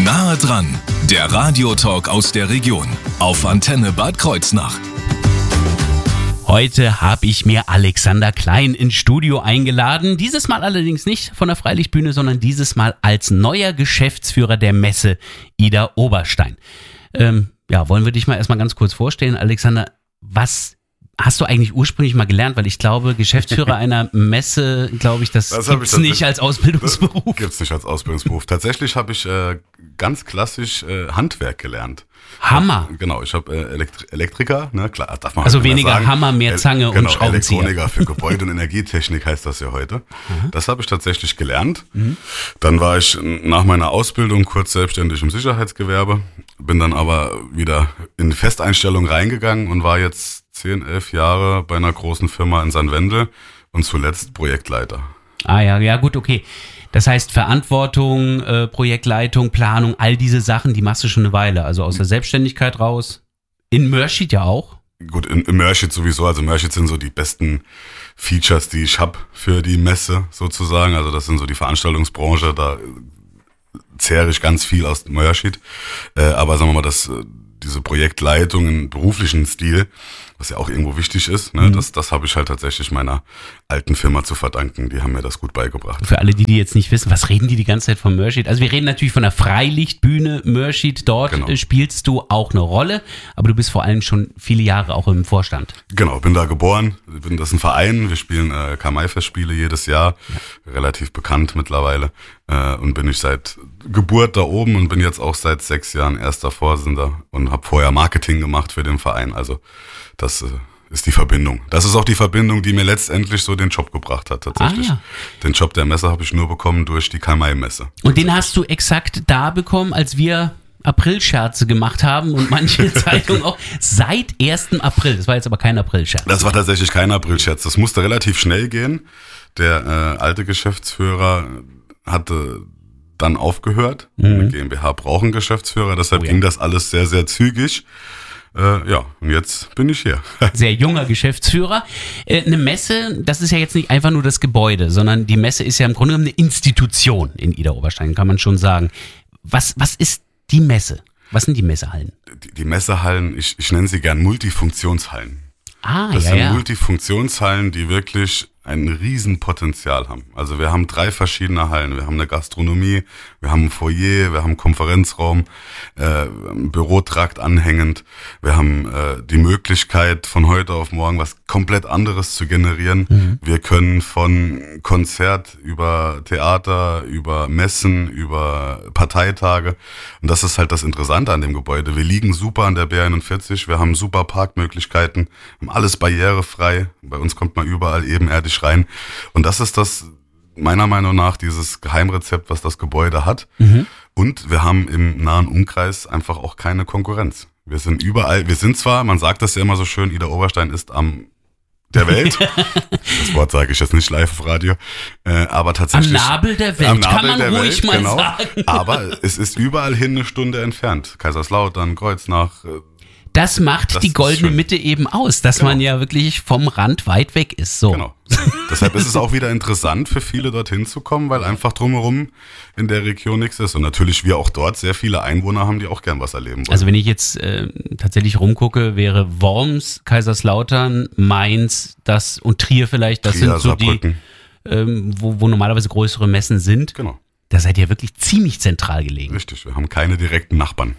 Nahe dran, der Radiotalk aus der Region auf Antenne Bad Kreuznach. Heute habe ich mir Alexander Klein ins Studio eingeladen. Dieses Mal allerdings nicht von der Freilichtbühne, sondern dieses Mal als neuer Geschäftsführer der Messe Ida Oberstein. Wollen wir dich mal erstmal ganz kurz vorstellen. Alexander, was hast du eigentlich ursprünglich mal gelernt? Weil ich glaube, Geschäftsführer einer Messe, das gibt's nicht als Ausbildungsberuf. Gibt's nicht als Ausbildungsberuf. Tatsächlich habe ich ganz klassisch Handwerk gelernt. Hammer. Genau, ich habe Elektriker, ne, klar, darf man also halt weniger sagen. Hammer, mehr Zange und Schraubenzieher. Elektroniker für Gebäude- und Energietechnik heißt das ja heute. Das habe ich tatsächlich gelernt. Dann war ich nach meiner Ausbildung kurz selbstständig im Sicherheitsgewerbe, bin dann aber wieder in die Festeinstellung reingegangen und war jetzt 10, 11 Jahre bei einer großen Firma in Sandwendel und zuletzt Projektleiter. Ja, gut, okay. Das heißt Verantwortung, Projektleitung, Planung, all diese Sachen, die machst du schon eine Weile. Also aus der Selbstständigkeit raus. In Mörschid ja auch. Gut, in Mörschid sowieso. Also Mörschid sind so die besten Features, die ich habe für die Messe sozusagen. Also das sind so die Veranstaltungsbranche, da zehre ich ganz viel aus Mörschid. Aber sagen wir mal, diese Projektleitung im beruflichen Stil, was ja auch irgendwo wichtig ist, ne, das habe ich halt tatsächlich meiner alten Firma zu verdanken. Die haben mir das gut beigebracht. Für alle, die jetzt nicht wissen, was reden die ganze Zeit von Mörschid? Also wir reden natürlich von der Freilichtbühne Mörschid. Dort spielst du auch eine Rolle, aber du bist vor allem schon viele Jahre auch im Vorstand. Genau, bin da geboren. Das ist ein Verein. Wir spielen Karl-May-Festspiele jedes Jahr. Ja. Relativ bekannt mittlerweile. Und bin ich seit Geburt da oben und bin jetzt auch seit 6 Jahren erster Vorsitzender und habe vorher Marketing gemacht für den Verein. Also das ist die Verbindung. Das ist auch die Verbindung, die mir letztendlich so den Job gebracht hat tatsächlich. Ja. Den Job der Messe habe ich nur bekommen durch die Karl-May-Messe. Und den hast du exakt da bekommen, als wir Aprilscherze gemacht haben und manche Zeitungen auch seit 1. April. Das war jetzt aber kein Aprilscherz. Das war tatsächlich kein Aprilscherz. Das musste relativ schnell gehen. Der alte Geschäftsführer hatte dann aufgehört. Eine GmbH braucht einen Geschäftsführer, deshalb ging das alles sehr, sehr zügig. Und jetzt bin ich hier. Sehr junger Geschäftsführer. Eine Messe, das ist ja jetzt nicht einfach nur das Gebäude, sondern die Messe ist ja im Grunde genommen eine Institution in Ida Oberstein, kann man schon sagen. Was ist die Messe? Was sind die Messehallen? Die Messehallen, ich nenne sie gern Multifunktionshallen. Das sind Multifunktionshallen, die wirklich ein Riesenpotenzial haben. Also wir haben 3 verschiedene Hallen. Wir haben eine Gastronomie, wir haben ein Foyer, wir haben einen Konferenzraum, einen Bürotrakt anhängend. Wir haben die Möglichkeit, von heute auf morgen was komplett anderes zu generieren. Wir können von Konzert über Theater, über Messen, über Parteitage. Und das ist halt das Interessante an dem Gebäude. Wir liegen super an der B41, wir haben super Parkmöglichkeiten, haben alles barrierefrei. Bei uns kommt man überall ebenerdig rein. Und das ist das, meiner Meinung nach, dieses Geheimrezept, was das Gebäude hat. Und wir haben im nahen Umkreis einfach auch keine Konkurrenz. Wir sind überall, wir sind zwar, man sagt das ja immer so schön, Ida Oberstein ist am der Welt. Das Wort sage ich jetzt nicht live auf Radio. Aber tatsächlich. Am Nabel der Welt, kann man ruhig mal sagen. Aber es ist überall hin eine Stunde entfernt. Kaiserslautern, Kreuznach. Das macht die goldene Mitte eben aus, dass man ja wirklich vom Rand weit weg ist. So. Genau. Deshalb ist es auch wieder interessant für viele dorthin zu kommen, weil einfach drumherum in der Region nichts ist. Und natürlich wir auch dort sehr viele Einwohner haben, die auch gern was erleben wollen. Also wenn ich jetzt tatsächlich rumgucke, wäre Worms, Kaiserslautern, Mainz und Trier vielleicht, das sind so Saarbrücken. Die, wo normalerweise größere Messen sind. Genau. Da seid ihr wirklich ziemlich zentral gelegen. Richtig, wir haben keine direkten Nachbarn.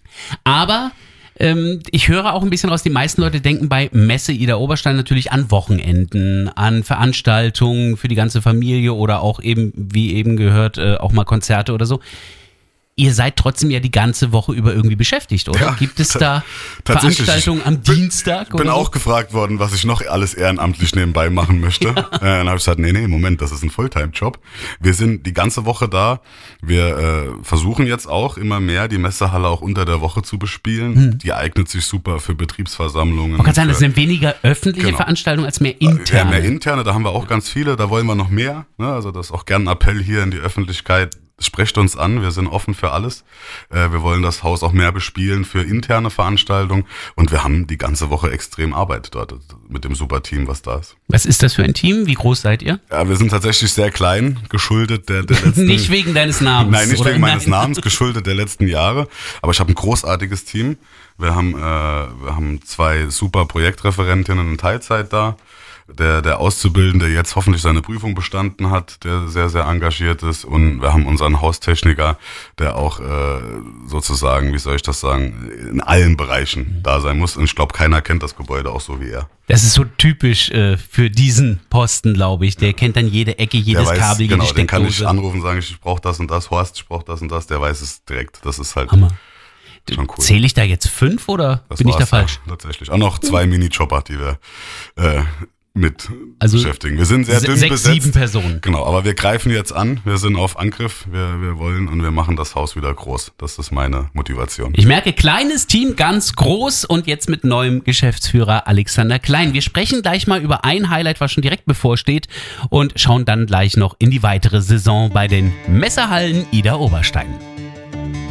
Aber ich höre auch ein bisschen raus, die meisten Leute denken bei Messe Ida Oberstein natürlich an Wochenenden, an Veranstaltungen für die ganze Familie oder auch eben, wie eben gehört, auch mal Konzerte oder so. Ihr seid trotzdem ja die ganze Woche über irgendwie beschäftigt, oder? Ja, gibt es da Veranstaltungen am Dienstag? Ich bin auch gefragt worden, was ich noch alles ehrenamtlich nebenbei machen möchte. Dann habe ich gesagt, nee, Moment, das ist ein Fulltime-Job. Wir sind die ganze Woche da. Wir versuchen jetzt auch immer mehr, die Messehalle auch unter der Woche zu bespielen. Die eignet sich super für Betriebsversammlungen. Man kann sagen, das sind weniger öffentliche Veranstaltungen als mehr interne. Ja, mehr interne, da haben wir auch ganz viele. Da wollen wir noch mehr. Ne? Also das ist auch gern ein Appell hier in die Öffentlichkeit. Sprecht uns an, wir sind offen für alles. Wir wollen das Haus auch mehr bespielen für interne Veranstaltungen und wir haben die ganze Woche extrem Arbeit dort mit dem super Team, was da ist. Was ist das für ein Team? Wie groß seid ihr? Ja, wir sind tatsächlich sehr klein, geschuldet der letzten... Nicht wegen deines Namens. Nein, nicht wegen meines Namens, geschuldet der letzten Jahre. Aber ich habe ein großartiges Team. Wir haben 2 super Projektreferentinnen in Teilzeit da. Der Auszubildende, der jetzt hoffentlich seine Prüfung bestanden hat, der sehr, sehr engagiert ist. Und wir haben unseren Haustechniker, der auch sozusagen, wie soll ich das sagen, in allen Bereichen da sein muss. Und ich glaube, keiner kennt das Gebäude auch so wie er. Das ist so typisch für diesen Posten, glaube ich. Der kennt dann jede Ecke, jedes Kabel, jede Steckdose. Den kann ich anrufen und sagen, ich brauche das und das, Horst, ich brauche das und das. Der weiß es direkt. Das ist halt Hammer. Schon cool. Zähle ich da jetzt 5 oder das bin ich da falsch? Tatsächlich. Auch noch 2 Mini-Chopper, die wir mit beschäftigen. Wir sind sehr dünn 6, besetzt. 7 Personen. Genau, aber wir greifen jetzt an. Wir sind auf Angriff. Wir wollen und wir machen das Haus wieder groß. Das ist meine Motivation. Ich merke, kleines Team, ganz groß und jetzt mit neuem Geschäftsführer Alexander Klein. Wir sprechen gleich mal über ein Highlight, was schon direkt bevorsteht und schauen dann gleich noch in die weitere Saison bei den Messehallen Idar Oberstein.